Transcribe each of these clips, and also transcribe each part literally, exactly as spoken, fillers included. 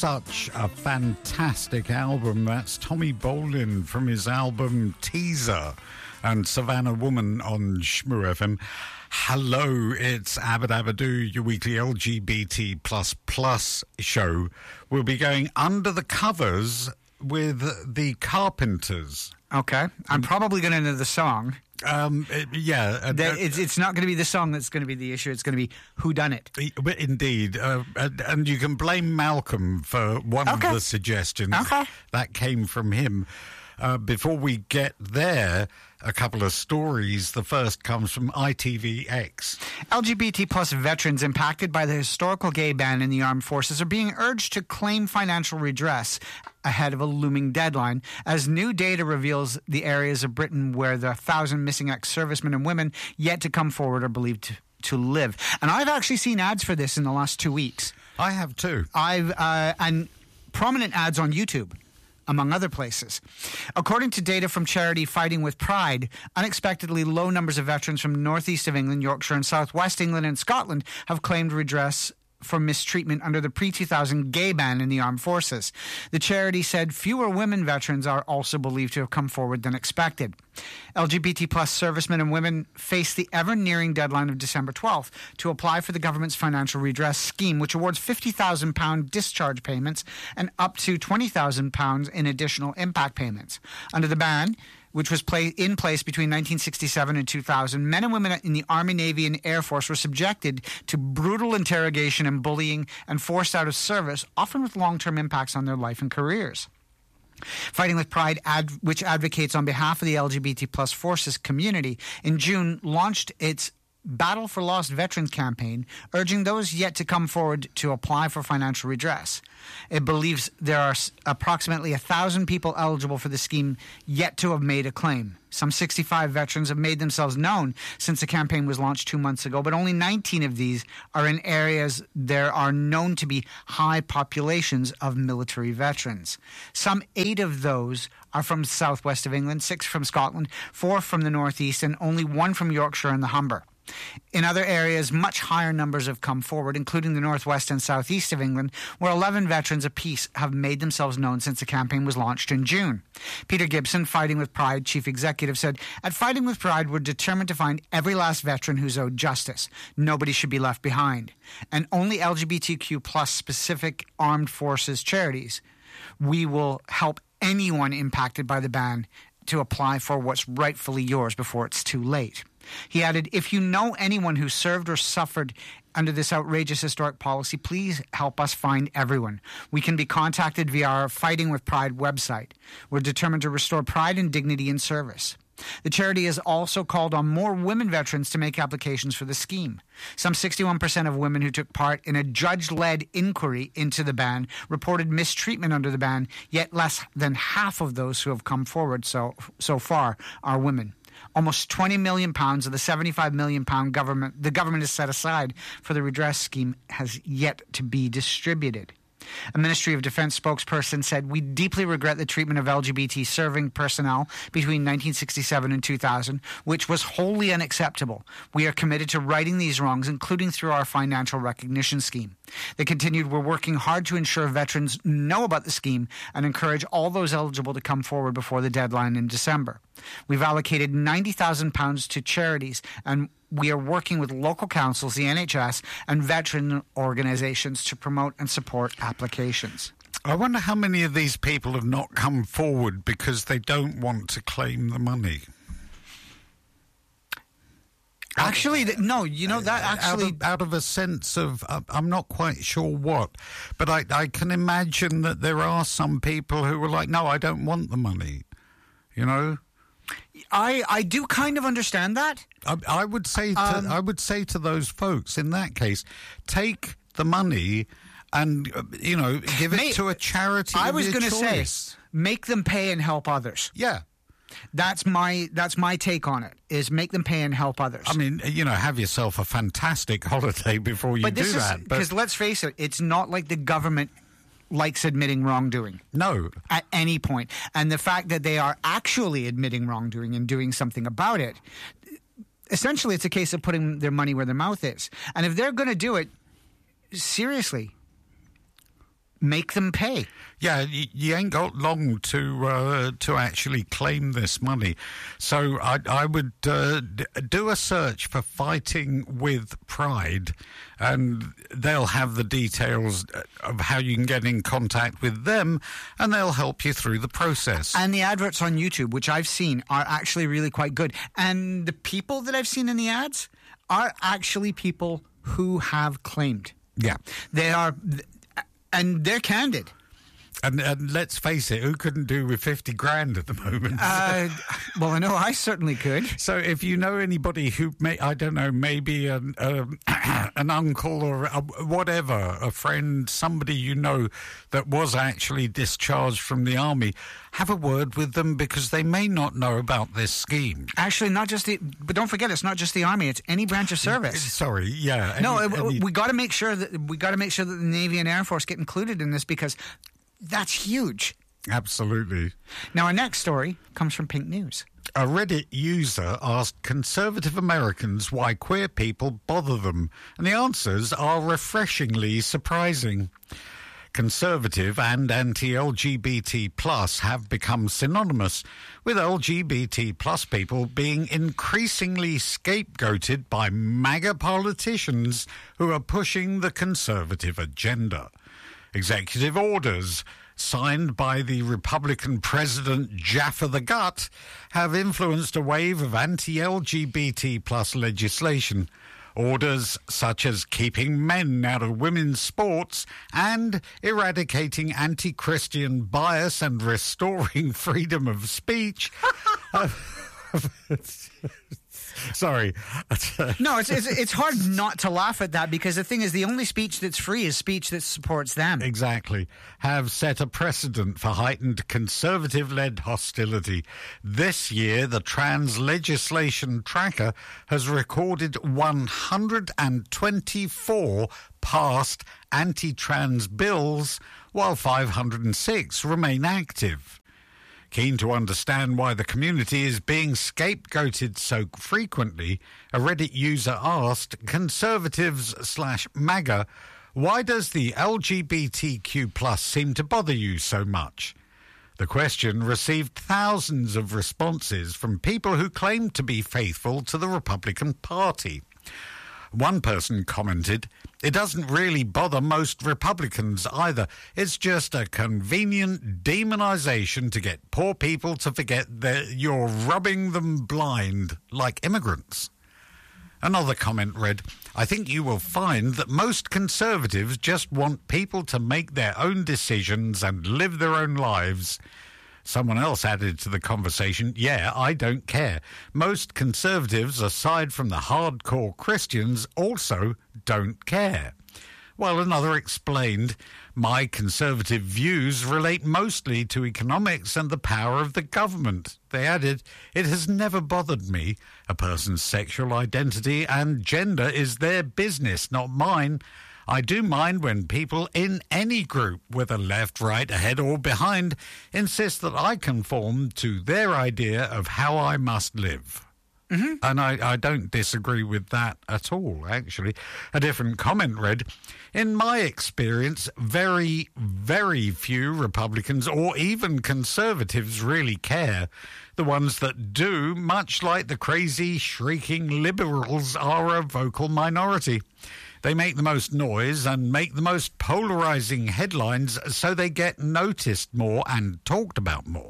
such a fantastic album. That's Tommy Bolin from his album Teaser and Savannah Woman on Shmoo F M. Hello, it's Abba Dabba Doo, your weekly L G B T plus plus show. We'll be going under the covers with the Carpenters. Okay. I'm probably going to know the song. Um, it, yeah. Uh, the, it's, it's not going to be the song that's going to be the issue. It's going to be who done it. Indeed. Uh, and, and you can blame Malcolm for one okay. of the suggestions. Okay. That came from him. Uh, before we get there, a couple of stories. The first comes from I T V X. L G B T plus veterans impacted by the historical gay ban in the armed forces are being urged to claim financial redress ahead of a looming deadline, as new data reveals the areas of Britain where the thousand missing ex-servicemen and women yet to come forward are believed to, to live. And I've actually seen ads for this in the last two weeks. I have too. I've uh, and prominent ads on YouTube, among other places. According to data from charity Fighting with Pride, unexpectedly low numbers of veterans from northeast of England, Yorkshire and southwest England and Scotland have claimed redress for mistreatment under the pre two thousand gay ban in the armed forces. The charity said fewer women veterans are also believed to have come forward than expected. L G B T plus servicemen and women face the ever-nearing deadline of December twelfth to apply for the government's financial redress scheme, which awards fifty thousand pounds discharge payments and up to twenty thousand pounds in additional impact payments. Under the ban, which was play, in place between nineteen sixty-seven and two thousand, men and women in the Army, Navy, and Air Force were subjected to brutal interrogation and bullying and forced out of service, often with long-term impacts on their life and careers. Fighting with Pride, ad, which advocates on behalf of the L G B T plus forces community, in June launched its Battle for Lost Veterans campaign, urging those yet to come forward to apply for financial redress. It believes there are approximately one thousand people eligible for the scheme yet to have made a claim. Some sixty-five veterans have made themselves known since the campaign was launched two months ago, but only nineteen of these are in areas there are known to be high populations of military veterans. Some eight of those are from the southwest of England, six from Scotland, four from the northeast, and only one from Yorkshire and the Humber. In other areas, much higher numbers have come forward, including the northwest and southeast of England, where eleven veterans apiece have made themselves known since the campaign was launched in June. Peter Gibson, Fighting with Pride chief executive, said, "At Fighting with Pride, we're determined to find every last veteran who's owed justice. Nobody should be left behind. And only L G B T Q plus specific armed forces charities. We will help anyone impacted by the ban to apply for what's rightfully yours before it's too late." He added, "If you know anyone who served or suffered under this outrageous historic policy, please help us find everyone. We can be contacted via our Fighting with Pride website. We're determined to restore pride and dignity in service." The charity has also called on more women veterans to make applications for the scheme. Some sixty-one percent of women who took part in a judge-led inquiry into the ban reported mistreatment under the ban, yet less than half of those who have come forward so, so far are women. Almost twenty million pounds of the seventy-five million pounds government the government has set aside for the redress scheme has yet to be distributed. A Ministry of Defense spokesperson said, "We deeply regret the treatment of L G B T serving personnel between nineteen sixty-seven and two thousand, which was wholly unacceptable. We are committed to righting these wrongs, including through our financial recognition scheme." They continued, "We're working hard to ensure veterans know about the scheme and encourage all those eligible to come forward before the deadline in December. We've allocated ninety thousand pounds to charities, and we are working with local councils, the N H S, and veteran organizations to promote and support applications." I wonder how many of these people have not come forward because they don't want to claim the money. Actually, no, you know, that actually... Out of, out of a sense of, uh, I'm not quite sure what, but I, I can imagine that there are some people who are like, no, I don't want the money, you know? I, I do kind of understand that. I, I would say to, Um, I would say to those folks, in that case, take the money and, uh, you know, give it Mate, to a charity I of was your going to say, choice. make them pay and help others. Yeah. That's my that's my take on it, is make them pay and help others. I mean, you know, have yourself a fantastic holiday before you but do this that. is, because let's face it, it's not like the government likes admitting wrongdoing. No. At any point. And the fact that they are actually admitting wrongdoing and doing something about it, essentially it's a case of putting their money where their mouth is. And if they're going to do it, seriously, make them pay. Yeah, you, you ain't got long to uh, to actually claim this money. So I, I would uh, d- do a search for Fighting with Pride, and they'll have the details of how you can get in contact with them, and they'll help you through the process. And the adverts on YouTube, which I've seen, are actually really quite good. And the people that I've seen in the ads are actually people who have claimed. Yeah. They are, and they're candid. And, and let's face it, who couldn't do with fifty grand at the moment? Uh, well, I know I certainly could. So if you know anybody who may, I don't know, maybe an, um, an uncle or a, whatever, a friend, somebody you know that was actually discharged from the army, have a word with them because they may not know about this scheme. Actually, not just the, but don't forget, it's not just the army; it's any branch of service. Sorry, yeah. Any, no, any... we got to make sure that we got to make sure that the Navy and Air Force get included in this because that's huge. Absolutely. Now, our next story comes from Pink News. A Reddit user asked conservative Americans why queer people bother them, and the answers are refreshingly surprising. Conservative and anti-L G B T plus have become synonymous, with L G B T plus people being increasingly scapegoated by MAGA politicians who are pushing the conservative agenda. Executive orders signed by the Republican President Jaffa the Gut have influenced a wave of anti-L G B T plus legislation. Orders such as keeping men out of women's sports and eradicating anti-Christian bias and restoring freedom of speech. Sorry. No, it's, it's it's hard not to laugh at that because the thing is, the only speech that's free is speech that supports them. Exactly. Have set a precedent for heightened conservative-led hostility. This year, the Trans Legislation Tracker has recorded one hundred twenty-four passed anti-trans bills, while five hundred six remain active. Keen to understand why the community is being scapegoated so frequently, a Reddit user asked conservatives slash MAGA, why does the L G B T Q plus seem to bother you so much? The question received thousands of responses from people who claimed to be faithful to the Republican Party. One person commented, it doesn't really bother most Republicans either. It's just a convenient demonization to get poor people to forget that you're rubbing them blind like immigrants. Another comment read, I think you will find that most conservatives just want people to make their own decisions and live their own lives. Someone else added to the conversation, yeah, I don't care. Most conservatives, aside from the hardcore Christians, also don't care. While another explained, my conservative views relate mostly to economics and the power of the government. They added, it has never bothered me. A person's sexual identity and gender is their business, not mine. I do mind when people in any group, whether left, right, ahead or behind, insist that I conform to their idea of how I must live. Mm-hmm. And I, I don't disagree with that at all, actually. A different comment read, in my experience, very, very few Republicans or even conservatives really care. The ones that do, much like the crazy, shrieking liberals, are a vocal minority. They make the most noise and make the most polarizing headlines, so they get noticed more and talked about more.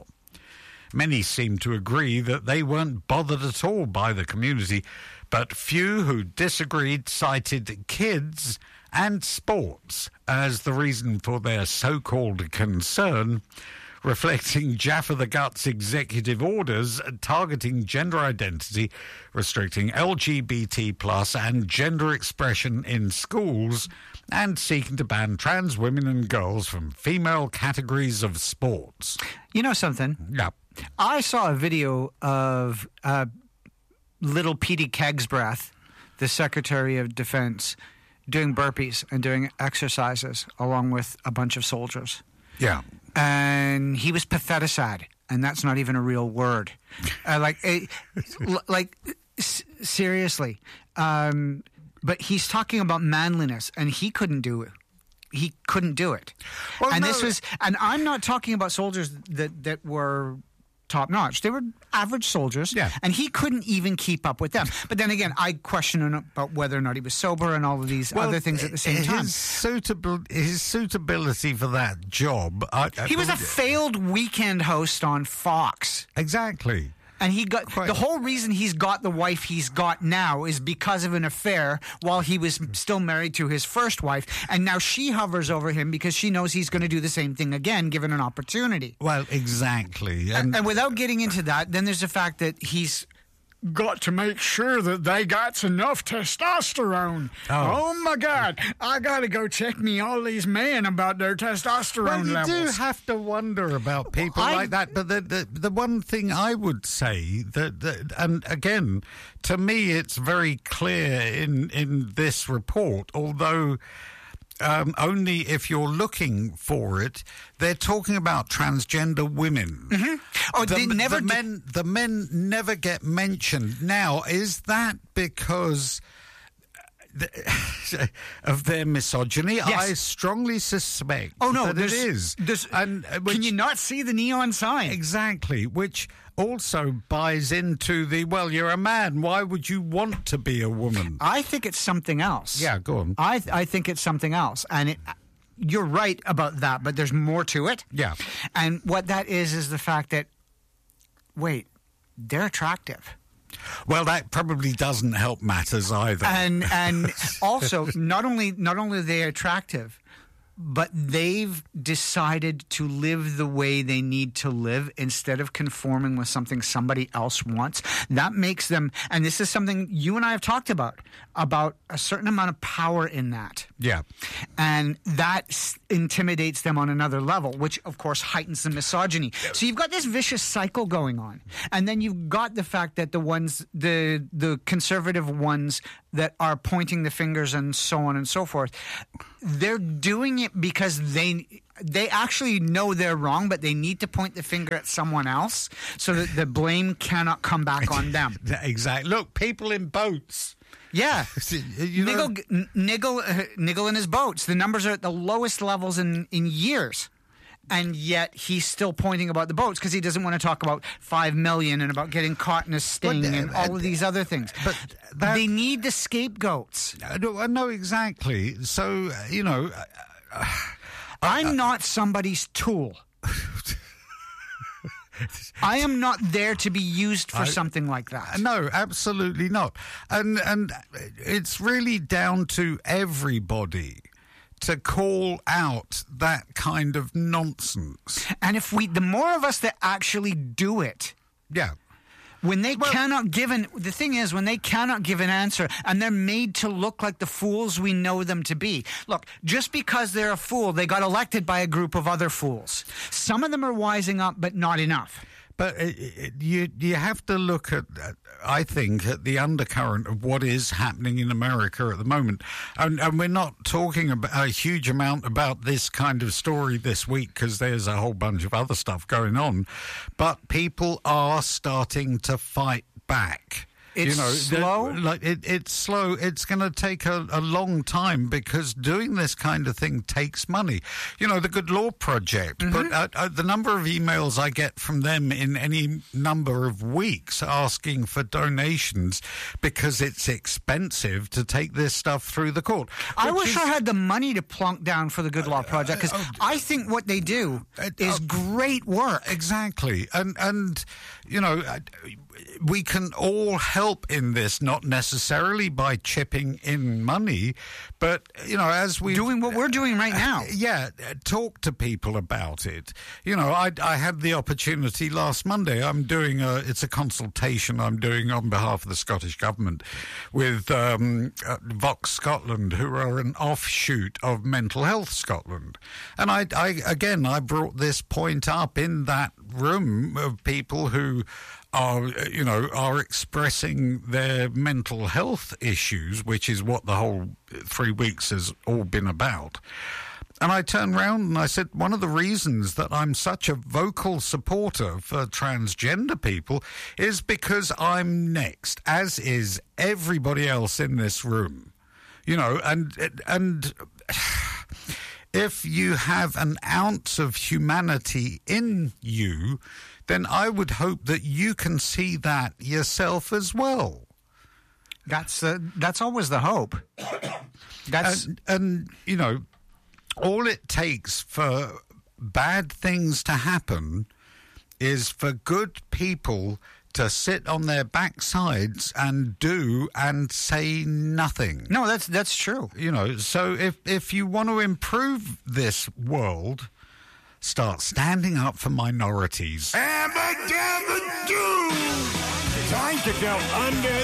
Many seem to agree that they weren't bothered at all by the community, but few who disagreed cited kids and sports as the reason for their so-called concern, reflecting Jaffa the Gut's executive orders targeting gender identity, restricting L G B T plus and gender expression in schools, and seeking to ban trans women and girls from female categories of sports. You know something? Yeah. I saw a video of uh, little Petey Kegsbreath, the Secretary of Defense, doing burpees and doing exercises along with a bunch of soldiers. Yeah. And he was patheticide, and that's not even a real word. Uh, like, uh, like s- seriously. Um, but he's talking about manliness, and he couldn't do it. he couldn't do it. Well, and no. this was, and I'm not talking about soldiers that that were top notch. They were average soldiers, Yeah. and he couldn't even keep up with them. But then again, I question about whether or not he was sober and all of these Well, other things at the same his time. Suitable, his suitability for that job. I, I, He was a failed weekend host on Fox. exactly. And he got Quite. the whole reason he's got the wife he's got now is because of an affair while he was still married to his first wife, and now she hovers over him because she knows he's going to do the same thing again given an opportunity. Well, exactly. And, And without getting into that, then there's the fact that he's got to make sure that they got enough testosterone. Oh. Oh, my God. I got to go check me all these men about their testosterone well, you levels. do have to wonder about people I- like that. But the, the the one thing I would say that, that, and again, to me, it's very clear in in this report, although. Um, only if you're looking for it. They're talking about transgender women. Mm-hmm. Oh, the, they never the d- men. The men never get mentioned. Now, is that because the, of their misogyny? Yes. I strongly suspect. Oh, no. that it there's- is. there's- and uh, which, can you not see the neon sign? exactly? Which also buys into the well. You're a man. Why would you want to be a woman? I think it's something else. Yeah, go on. I I think it's something else, and it, you're right about that. But there's more to it. Yeah. And what that is is the fact that wait, they're attractive, Well, that probably doesn't help matters either. and and also not only not only are they attractive, but they've decided to live the way they need to live instead of conforming with something somebody else wants. That makes them, and this is something you and I have talked about, about a certain amount of power in that. yeah. And that s- intimidates them on another level, which of course heightens the misogyny. So you've got this vicious cycle going on, and then you've got the fact that the ones, the the conservative ones that are pointing the fingers and so on and so forth, they're doing it because they they actually know they're wrong, but they need to point the finger at someone else so that the blame cannot come back on them. Exactly. Look, people in boats. Yeah. You know, Niggle, n- niggle, uh, niggle in his boats. The numbers are at the lowest levels in, in years. And yet he's still pointing about the boats because he doesn't want to talk about five million and about getting caught in a sting But, uh, and all uh, of these other things. but that- they need the scapegoats. I know, I know exactly. So, uh, you know, uh, I'm not somebody's tool. I am not there to be used for I- something like that. no, absolutely not. And and it's really down to everybody to call out that kind of nonsense. And if we, the more of us that actually do it, Yeah. when they cannot give an, the thing is, when they cannot give an answer and they're made to look like the fools we know them to be. Look, just because they're a fool, they got elected by a group of other fools. Some of them are wising up, but not enough. But it, it, you you have to look at, uh, I think, at the undercurrent of what is happening in America at the moment. And, and we're not talking about a huge amount about this kind of story this week because there's a whole bunch of other stuff going on. But people are starting to fight back. It's you know, slow? the- Like it, it's slow. It's going to take a, a long time because doing this kind of thing takes money. You know, the Good Law Project, but uh, uh, the number of emails I get from them in any number of weeks asking for donations because it's expensive to take this stuff through the court. I which wish is- I had the money to plunk down for the Good Law Project because I think what they do Uh, is uh, great work. Exactly. And, and you know, uh, we can all help in this, not necessarily by chipping in money, but, you know, as we Doing what we're doing right now. Yeah, uh, talk to people about it. You know, I, I had the opportunity last Monday. I'm doing a, it's a consultation I'm doing on behalf of the Scottish Government with um, uh, Vox Scotland, who are an offshoot of Mental Health Scotland. And I, I, again, I brought this point up in that room of people who are, you know, are expressing their mental health issues, which is what the whole three weeks has all been about. And I turned around and I said, one of the reasons that I'm such a vocal supporter for transgender people is because I'm next, as is everybody else in this room. You know, and and if you have an ounce of humanity in you, then I would hope that you can see that yourself as well. That's uh, that's always the hope. That's and, and, you know, all it takes for bad things to happen is for good people to sit on their backsides and do and say nothing. No, that's that's true. You know, so if, if you want to improve this world, start standing up for minorities. Abba dabba doo! Time to go under